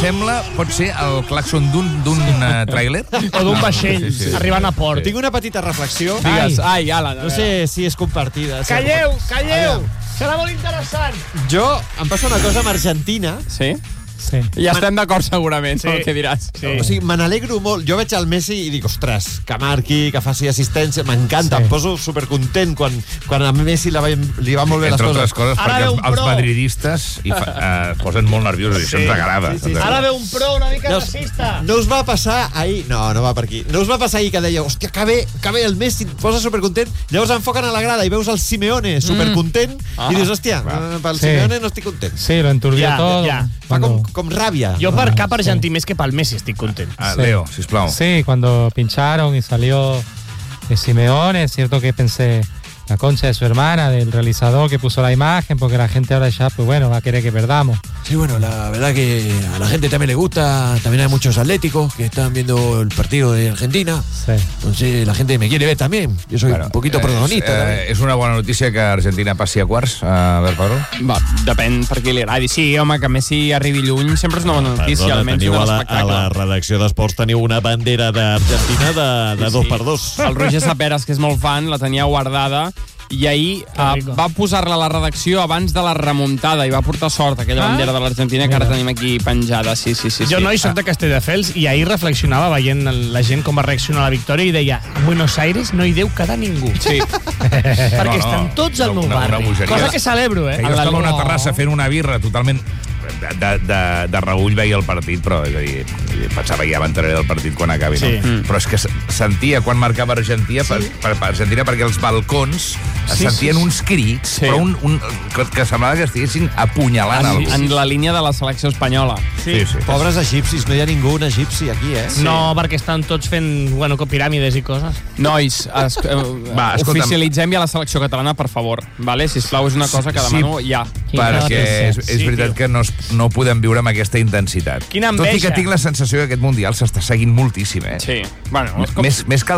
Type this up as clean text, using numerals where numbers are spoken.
sembla, pot ser el claxon d'un tràiler. O d'un vaixell, arribant a port. Tinc una petita reflexió. Digues, ala. No sé si és compartida. Calleu! Serà molt interessant. Jo, em passa una cosa amb Argentina. Sí? Sí. Ja estem d'acord segurament, Sí. el que diràs. Sí. O sigui, me n'alegro molt. Jo veig el Messi i dic, ostres, que marqui, que faci assistència. M'encanta, Sí. em poso supercontent quan a Messi li va molt bé les Entre coses. altres coses, Ara perquè ve un els pro. madridistes es posen molt nerviosos i això ens agrada. Sí. Ara ve un pro una mica racista. No us va passar ahir... No va per aquí. No us va passar ahir que deia, hòstia, que bé el Messi, et posa supercontent. Llavors enfoquen a la grada i veus el Simeone supercontent i dius, hòstia, pel Sí. Simeone no estic content. Sí, lo enturbió Ya, todo. ya. Fa com ràbia. Jo per cap argentí més que pel Messi estic content. Leo, sisplau. Sí, cuando pincharon y salió Simeone, es cierto que pensé la concha de su hermana, del realizador que puso la imagen, porque la gente ahora ya, pues bueno, va a querer que perdamos. Sí, bueno, la verdad que a la gente también le gusta. También hay muchos atléticos que están viendo el partido de Argentina. Sí. Entonces la gente me quiere ver también. Yo soy un poquito protagonista. también. És una bona notícia que Argentina passi a quarts, a veure, Pablo. Va, depèn per qui li agradi. Sí, home, que Messi arribi lluny sempre és una bona notícia, almenys teniu de a l'espectacle. la redacció d'Esports teniu una bandera d'Argentina de 2x2. El Roger Saperas, que és molt fan, la tenia guardada i ahir va posar-la a la redacció abans de la remuntada i va portar sort aquella bandera de l'Argentina que ara tenim aquí penjada. Sí. Jo, noi, soc de Castelldefels i ahir reflexionava veient la gent com va reaccionar a la victòria i deia, a Buenos Aires no hi deu quedar ningú. Sí. Perquè estan tots al meu barri. bogeria. Cosa que celebro, Jo estava a una terrassa fent una birra totalment de reull veia el partit, però és a dir, pensava que ja m'entraré del partit quan acabi, Sí. no? Però és que sentia quan marcava Argentina, per Argentina, perquè els balcons sentien uns crits, però que semblava que estiguessin apunyalant algú. En la línia de la selecció espanyola. Sí. Pobres egipcis, no hi ha ningú un egipci aquí, eh? No, perquè estan tots fent, bueno, piràmides i coses. Nois, Va, escolta'm. oficialitzem ja la selecció catalana, per favor. Vale? Sisplau, és una cosa que demano ja. Perquè és veritat que no podem viure amb aquesta intensitat. Quina Tot i enveja. que tinc la sensació que aquest Mundial s'està seguint moltíssim, eh? Sí. Bueno, Més que